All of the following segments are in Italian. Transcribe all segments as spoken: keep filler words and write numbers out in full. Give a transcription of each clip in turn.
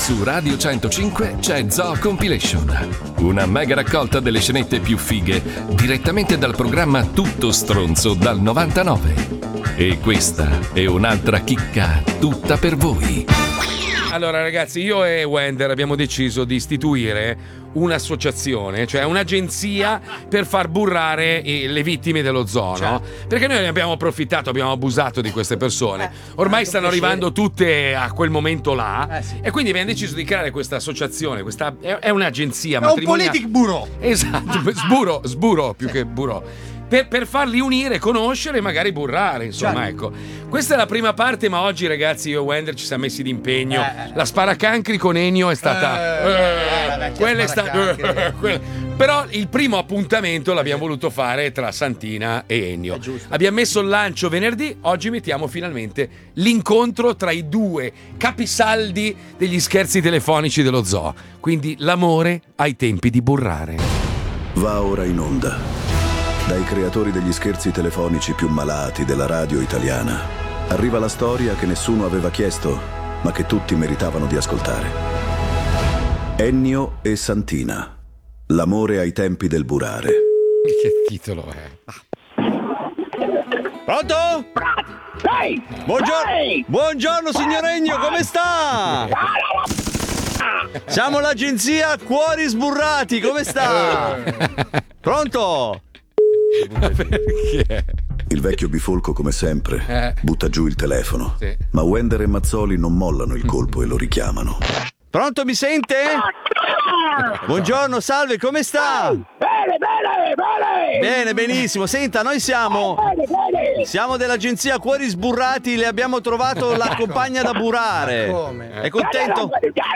Su Radio centocinque c'è Zoo Compilation, una mega raccolta delle scenette più fighe direttamente dal programma Tutto Stronzo dal novantanove. E questa è un'altra chicca tutta per voi. Allora ragazzi, io e Wender abbiamo deciso di istituire un'associazione, cioè un'agenzia per far burrare le vittime dello zoo, no? Perché noi ne abbiamo approfittato, abbiamo abusato di queste persone. Ormai stanno arrivando tutte a quel momento là, e quindi abbiamo deciso di creare questa associazione. Questa è, è un'agenzia È un politic bureau. Esatto, sburo, sburo più che bureau. Per, per farli unire, conoscere e magari burrare, insomma, Già. ecco. Questa è la prima parte, ma oggi, ragazzi, io e Wender ci siamo messi d'impegno. Eh, La sparacancri con Ennio è stata. Eh, eh, la vecchia quella è stata. sparacancri. eh, quella- Però il primo appuntamento l'abbiamo voluto fare tra Santina e Ennio. Abbiamo messo il lancio venerdì, oggi mettiamo finalmente l'incontro tra i due capisaldi degli scherzi telefonici dello zoo. Quindi l'amore ai tempi di burrare. Va ora in onda. Dai creatori degli scherzi telefonici più malati della radio italiana arriva la storia che nessuno aveva chiesto, ma che tutti meritavano di ascoltare. Ennio e Santina. L'amore ai tempi del burare. Che titolo è? Pronto? Ehi! Buongiorno, Ehi! buongiorno signor Ennio, come sta? Siamo l'agenzia Cuori Sburrati, come sta? Pronto? Perché? Il vecchio bifolco, come sempre, Eh. butta giù il telefono. Sì. Ma Wender e Mazzoli non mollano il colpo e lo richiamano. Pronto, mi sente? Buongiorno, salve, come sta? Bene, bene, bene! Bene, benissimo. Senta, noi siamo Bene, bene! siamo dell'agenzia Cuori Sburrati, le abbiamo trovato la compagna da burare. Come? È contento?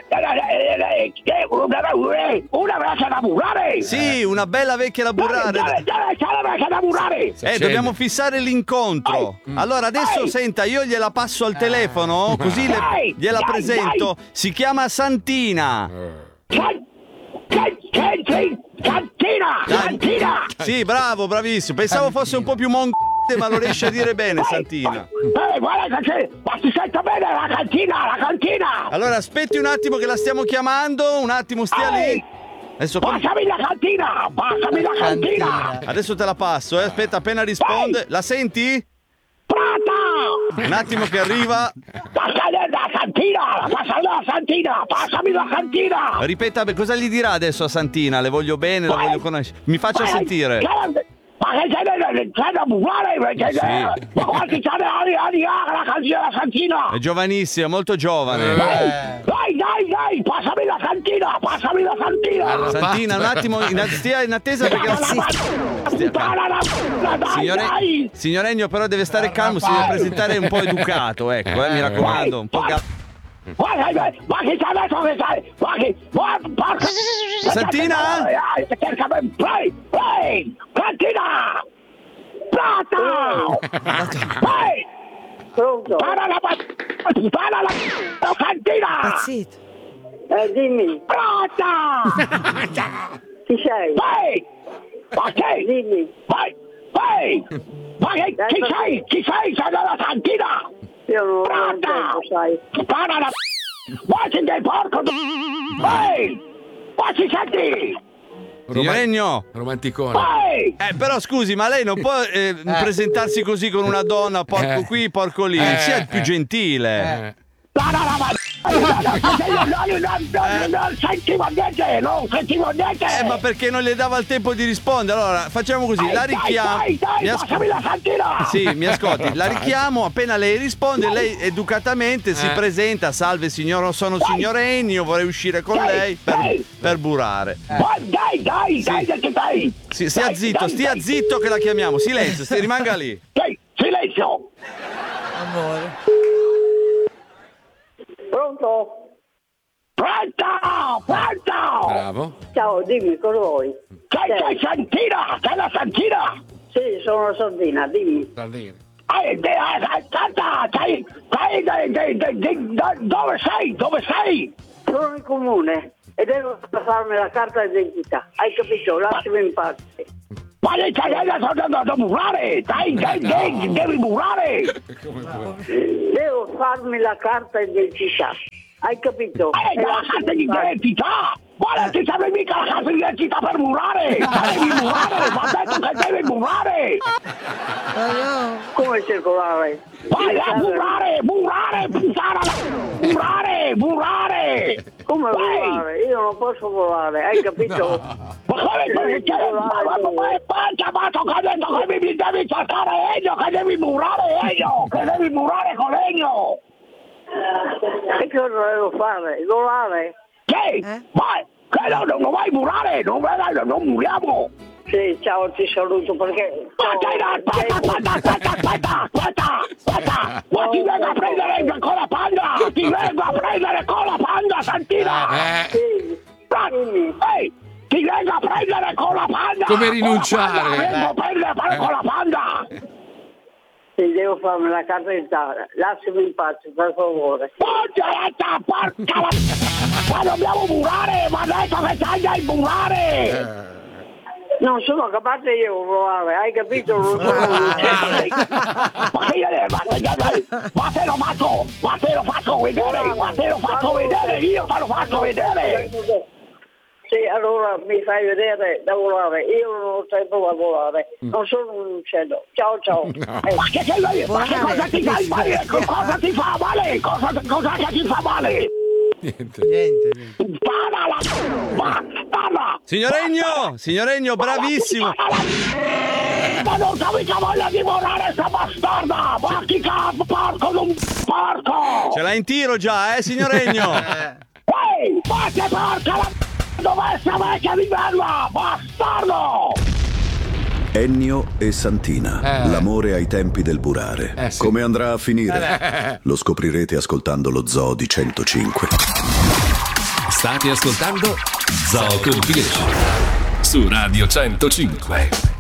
Una vecchia da burrare! Sì, una bella vecchia da burare. C'è la vecchia da burrare! Eh, dobbiamo fissare l'incontro. Allora, adesso senta, io gliela passo al telefono, così le- Dai, gliela dai, presento. Si chiama Santina. Cantina! Cantina! Sì, bravo, bravissimo. Pensavo fosse un po' più mon ma lo riesce a dire bene, Santina. Eh, guarda che c'è! Ma si sente bene la cantina, la cantina! Allora, aspetti un attimo che la stiamo chiamando, un attimo stia lì. Adesso, Passami la cantina! Passami la cantina! adesso te la passo, eh. Aspetta, appena risponde. La senti? Prata! Un attimo che arriva. Passami la cantina! Passami la cantina! Passami la cantina! Ripeta, beh, cosa gli dirà adesso a Santina? Le voglio bene, la voglio conoscere. Mi faccia sentire. Ma che c'è da- c'è da burrare? Perché Sì. ma quanti c'è anni anni ha la cantina, la cantina? È giovanissima, molto giovane. Dai, dai, dai, dai, passami la cantina, passami la cantina! Santina, un attimo, in, stia in attesa perché la Puttana la puttana, dai, Signore, dai! signor Ennio però deve stare calmo, si deve presentare un po' educato, ecco, eh, mi raccomando, un po' ga- Ma che ma che c'è adesso che sai? Ma che ma porca Santina? Cerca ben play, play! Cantina! Plata! Play! Pronto? Para la para la cantina! Zitto. Eh, dimmi, Plata! chi sei? Play! Ma che? Dimmi. Vai! Vai! Ma che chi sei? Chi sei? Sei della cantina! Io non Prata! non penso, sai. Para la ma che dei porco! Vai! Ma ci senti? Signor Ennio? Romanticone. Vai! Eh, però scusi, ma lei non può eh, presentarsi così con una donna, porco Eh. qui, porco lì, Eh. sia il più gentile. Eh. No, no, no, ma non sentivo niente, non sentivo niente. Eh, ma perché non le dava il tempo di rispondere? Allora, facciamo così, la richiamo. Dai, dai, Mi dai, asco- passami la cantina. Sì, mi ascolti, la richiamo, appena lei risponde, lei educatamente si Eh. presenta, salve signor, sono signor Ennio, vorrei uscire con Dai, lei per, dai. per burare. Ma dai, dai, dai, dai, dai. Sì, stia Dai, zitto, dai, stia dai. zitto che la chiamiamo, silenzio, stia- rimanga lì. Dai, silenzio. Amore. Pronto? Pronto, pronto. Bravo. Ciao, dimmi, cosa vuoi? C'è, c'è Santina, c'è la Santina. Sì, sono Sardina, dimmi. Sardina. Eh, eh, Aspetta, sei, sei, de- de- de- de- de- dove sei, dove sei? Sono in comune e devo farmi la carta d'identità. Hai capito? Lasciami in pace. Ma lei c'è adesso da, da burrare, dai, dai, dai, devi burrare. Devo farmi la carta d'identità. Hai capito? Eh, la carta di identità! Guarda, ti serve mica la carta di identità per murare! Devi murare! Va detto che devi murare! Come circolare? Vai a murare! Murare! Puttana! Murare! Murare! Come Vai! volare? Io non posso volare, hai capito? Ma come Devi perché? Ma volare tu. ma è chiamato che ha detto che mi devi cercare Ennio, che devi murare Ennio, che devi murare con Ennio! E che cosa devo fare? Volare? Che? Vai! Che no, non vai a murare! Non, non, non muriamo! Sì, ciao, ti saluto perché... Aspetta, aspetta, aspetta, aspetta, aspetta, aspetta, aspetta! Ma ti vengo a prendere con la panda! Ti vengo a prendere con la panda, Santina! Eh, Sì, dimmi. Ehi! Ti vengo a prendere con la panda! Come rinunciare? Con la panda, vengo a prendere con la panda! Sì, devo farmi la carta d'identità. Lasciami in pace, per favore. Porca, porca la... Ma dobbiamo murare! Ma ha detto che c'hai da murare! Non sono capace io a volare, hai capito? Non sono Ma che io ma, ma te lo faccio! Ma te lo faccio vedere! Ma te lo faccio vedere! Io te lo faccio vedere! Sì, allora mi fai vedere da volare. Io non ho tempo a volare. Non sono un uccello. Ciao, ciao. Eh. Ma che, che, ma che cosa ti fai male? Cosa ti fa male? Cosa, cosa che ti fa male? niente. Niente. Sparala! Bastarda! Signoregno, signoregno, bravissimo. Ma non c'ho mica voglia di volare sta bastarda! Ma chi cazzo, porco, non porco! Ce l'ha in tiro già, eh, signoregno? Ehi, ma che porca la... Dov'è sta vecchia di merda? Bastardo! Ennio e Santina, Eh. l'amore ai tempi del burare. Eh, sì. Come andrà a finire? Lo scoprirete ascoltando lo Zoo di centocinque. State ascoltando Zoo Compilation su Radio centocinque.